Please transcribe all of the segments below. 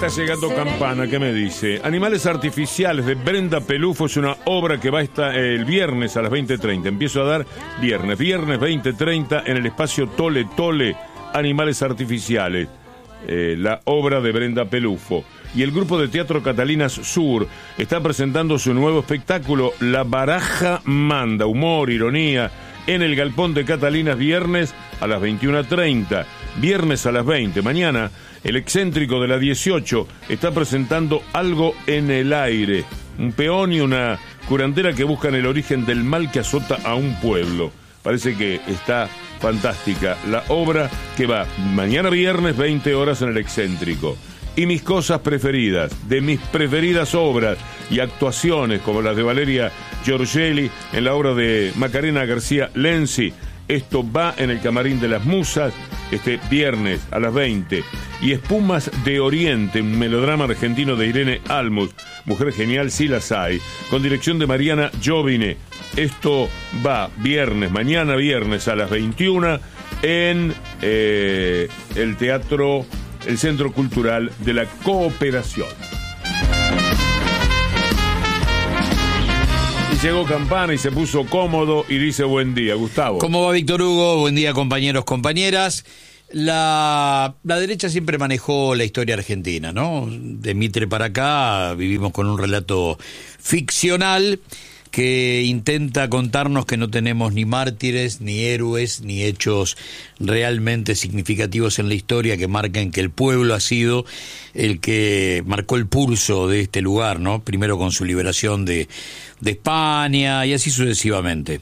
está llegando Campana, ¿qué me dice? Animales Artificiales de Brenda Pelufo es una obra que va a estar el viernes a las 20:30. Empiezo a dar viernes 20:30 en el espacio Tole Tole, Animales Artificiales. La obra de Brenda Pelufo. Y el grupo de teatro Catalinas Sur está presentando su nuevo espectáculo, La Baraja Manda, humor, ironía, en el Galpón de Catalinas, viernes a las 21:30, viernes a las 20. Mañana, el excéntrico de la 18 está presentando Algo en el Aire, un peón y una curandera que buscan el origen del mal que azota a un pueblo. Parece que está fantástica la obra, que va mañana viernes 20 horas en el excéntrico. Y mis cosas preferidas, de mis preferidas obras y actuaciones como las de Valeria Giorgelli en la obra de Macarena García Lenzi. Esto va en el Camarín de las Musas este viernes a las 20. Y Espumas de Oriente, un melodrama argentino de Irene Almus, mujer genial, sí las hay, con dirección de Mariana Jovine. Esto va mañana viernes a las 21 en el teatro, el Centro Cultural de la Cooperación. Y llegó Campana y se puso cómodo y dice buen día, Gustavo. ¿Cómo va, Víctor Hugo? Buen día, compañeros, compañeras. La derecha siempre manejó la historia argentina, ¿no? De Mitre para acá vivimos con un relato ficcional que intenta contarnos que no tenemos ni mártires, ni héroes, ni hechos realmente significativos en la historia que marcan que el pueblo ha sido el que marcó el pulso de este lugar, ¿no? Primero con su liberación de España y así sucesivamente.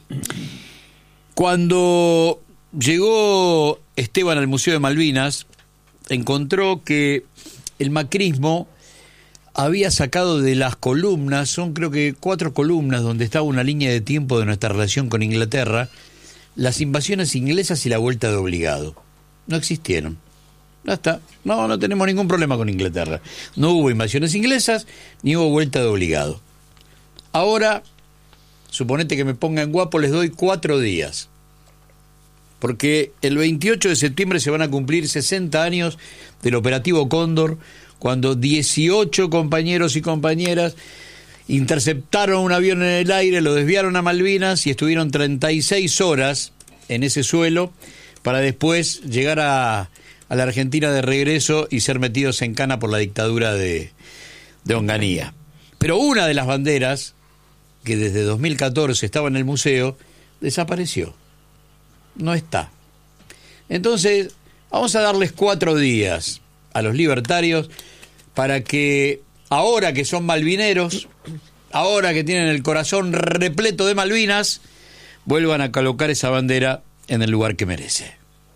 Cuando llegó Esteban al Museo de Malvinas, encontró que el macrismo había sacado de las columnas, son creo que 4 columnas donde estaba una línea de tiempo de nuestra relación con Inglaterra, las invasiones inglesas y la vuelta de obligado. No existieron. Ya está. No tenemos ningún problema con Inglaterra. No hubo invasiones inglesas ni hubo vuelta de obligado. Ahora, suponete que me pongan guapo, les doy 4 días. Porque el 28 de septiembre se van a cumplir 60 años del operativo Cóndor, cuando 18 compañeros y compañeras interceptaron un avión en el aire, lo desviaron a Malvinas y estuvieron 36 horas en ese suelo para después llegar a la Argentina de regreso y ser metidos en cana por la dictadura de Onganía. Pero una de las banderas, que desde 2014 estaba en el museo, desapareció. No está. Entonces, vamos a darles 4 días a los libertarios para que, ahora que son malvineros, ahora que tienen el corazón repleto de Malvinas, vuelvan a colocar esa bandera en el lugar que merece.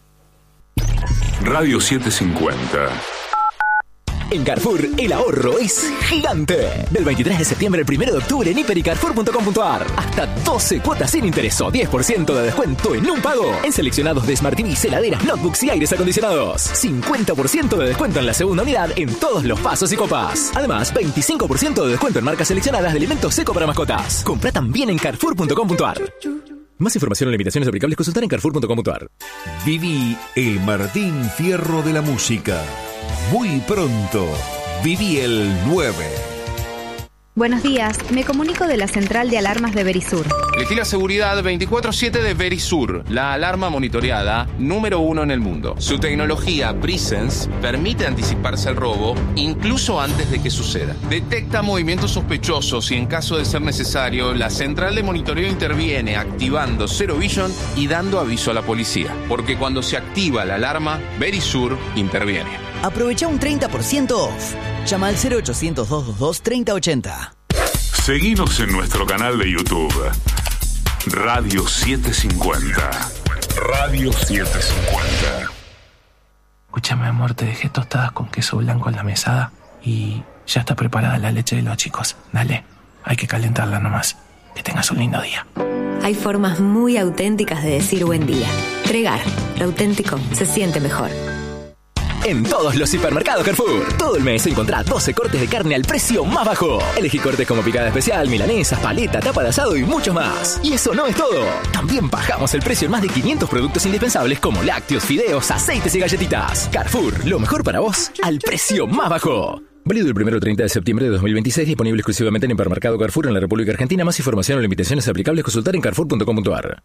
Radio 750. En Carrefour, el ahorro es gigante. Del 23 de septiembre al 1 de octubre en hiper-y-carrefour.com.ar. Hasta 12 cuotas sin interés o 10% de descuento en un pago. En seleccionados de Smart TVs, heladeras, notebooks y aires acondicionados. 50% de descuento en la segunda unidad en todos los vasos y copas. Además, 25% de descuento en marcas seleccionadas de alimentos seco para mascotas. Compra también en carrefour.com.ar. Más información o limitaciones aplicables, consultar en carrefour.com.ar. Viví el Martín Fierro de la música. Muy pronto, viví el 9. Buenos días, me comunico de la central de alarmas de Verisur. Elegí la seguridad 24/7 de Verisur, la alarma monitoreada número 1 en el mundo. Su tecnología Presence permite anticiparse al robo incluso antes de que suceda. Detecta movimientos sospechosos y en caso de ser necesario, la central de monitoreo interviene activando Zero Vision y dando aviso a la policía. Porque cuando se activa la alarma, Verisur interviene. Aprovecha un 30% off. Llama al 0800-222-3080. Seguinos en nuestro canal de YouTube. Radio 750. Radio 750. Escúchame, amor, te dejé tostadas con queso blanco en la mesada y ya está preparada la leche de los chicos. Dale, hay que calentarla nomás. Que tengas un lindo día. Hay formas muy auténticas de decir buen día. Tregar, lo auténtico se siente mejor. En todos los hipermercados Carrefour, todo el mes encontrá 12 cortes de carne al precio más bajo. Elegí cortes como picada especial, milanesas, paleta, tapa de asado y mucho más. Y eso no es todo. También bajamos el precio en más de 500 productos indispensables como lácteos, fideos, aceites y galletitas. Carrefour, lo mejor para vos al precio más bajo. Válido el 1 al 30 de septiembre de 2026, disponible exclusivamente en Hipermercado Carrefour en la República Argentina. Más información o limitaciones aplicables, consultar en carrefour.com.ar.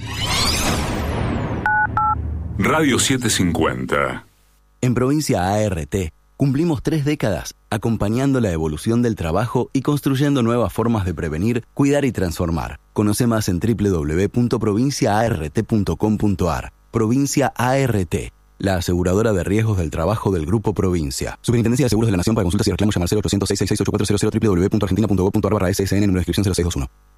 Radio 750. En Provincia ART cumplimos 3 décadas acompañando la evolución del trabajo y construyendo nuevas formas de prevenir, cuidar y transformar. Conoce más en www.provinciaart.com.ar. Provincia ART, la aseguradora de riesgos del trabajo del Grupo Provincia. Superintendencia de Seguros de la Nación. Para consultas y reclamos llamar 0800 666 8400 www.argentina.gov.ar/SSN, número de inscripción 0621.